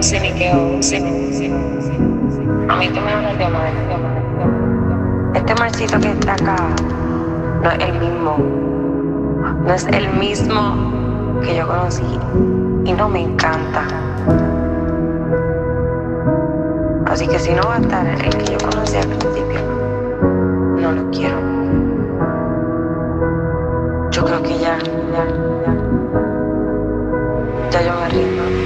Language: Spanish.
ciniqueo, ciniqueo. A mí tú me hablas de Omar. Este Marcito que está acá no es el mismo. No es el mismo que yo conocí. Y no me encanta. Así que si no va a estar el que yo conocí al principio, no lo quiero. Yo creo que ya yo me rindo.